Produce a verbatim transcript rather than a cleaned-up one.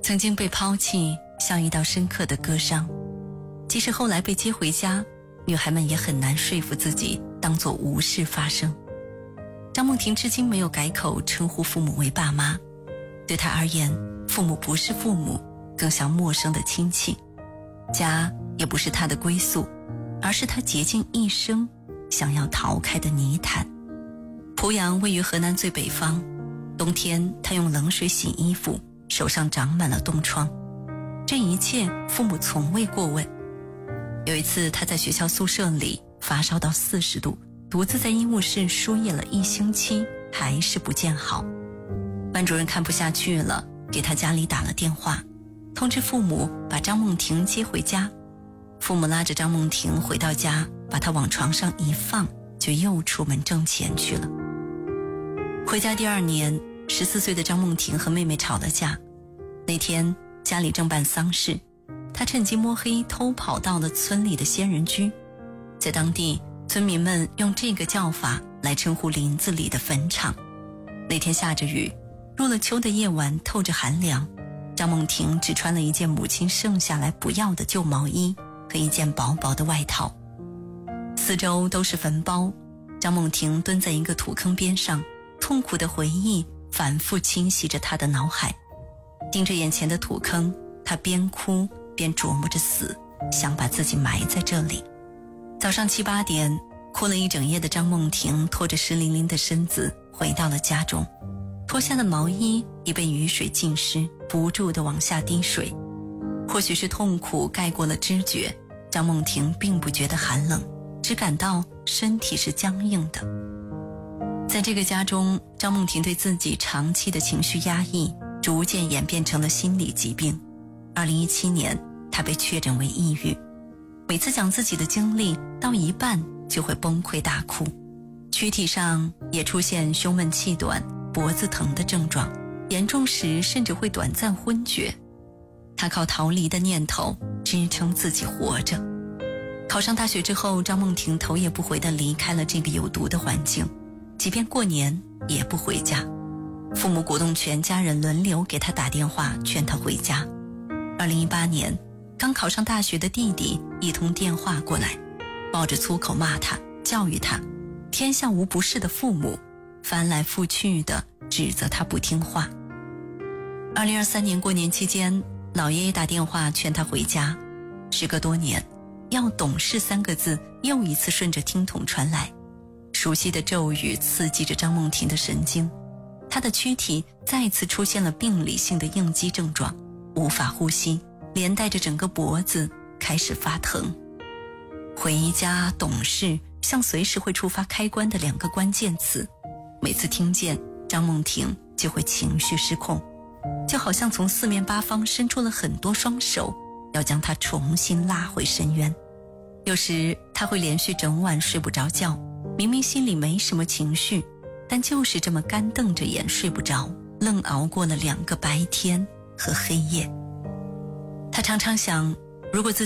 曾经被抛弃像一道深刻的割伤，即使后来被接回家，女孩们也很难说服自己当作无事发生。张梦婷至今没有改口称呼父母为爸妈，对她而言，父母不是父母，更像陌生的亲戚。家也不是她的归宿，而是她竭尽一生想要逃开的泥潭。濮阳位于河南最北方，冬天她用冷水洗衣服，手上长满了冻疮，这一切父母从未过问。有一次她在学校宿舍里发烧到四十度，独自在医务室输液了一星期，还是不见好。班主任看不下去了，给他家里打了电话，通知父母把张梦婷接回家。父母拉着张梦婷回到家，把她往床上一放，就又出门挣钱去了。回家第二年，十四岁的张梦婷和妹妹吵了架。那天家里正办丧事，她趁机摸黑偷跑到了村里的仙人居。在当地，村民们用这个叫法来称呼林子里的坟场。那天下着雨，入了秋的夜晚透着寒凉，张梦婷只穿了一件母亲剩下来不要的旧毛衣和一件薄薄的外套。四周都是坟包，张梦婷蹲在一个土坑边上，痛苦的回忆反复侵袭着她的脑海。盯着眼前的土坑，她边哭边琢磨着死，想把自己埋在这里。早上七八点，哭了一整夜的张梦婷拖着湿淋淋的身子回到了家中，脱下的毛衣已被雨水浸湿，不住地往下滴水。或许是痛苦盖过了知觉，张梦婷并不觉得寒冷，只感到身体是僵硬的。在这个家中，张梦婷对自己长期的情绪压抑逐渐演变成了心理疾病。二零一七年，她被确诊为抑郁，每次讲自己的经历到一半就会崩溃大哭，躯体上也出现胸闷气短、脖子疼的症状，严重时甚至会短暂昏厥。她靠逃离的念头支撑自己活着。考上大学之后，张梦婷头也不回地离开了这个有毒的环境，即便过年也不回家。父母鼓动全家人轮流给她打电话劝她回家。二零一八年，刚考上大学的弟弟一通电话过来，抱着粗口骂她，教育她天下无不是的父母，翻来覆去的指责她不听话。二零二三年过年期间，老爷爷打电话劝她回家。时隔多年，要懂事三个字又一次顺着听筒传来，熟悉的咒语刺激着张梦婷的神经，她的躯体再次出现了病理性的应激症状，无法呼吸，连带着整个脖子开始发疼。回家、懂事像随时会触发开关的两个关键词，每次听见，张梦婷就会情绪失控，就好像从四面八方伸出了很多双手，要将她重新拉回深渊。有时她会连续整晚睡不着觉，明明心里没什么情绪，但就是这么干瞪着眼睡不着，愣熬过了两个白天和黑夜。她常常想，如果自己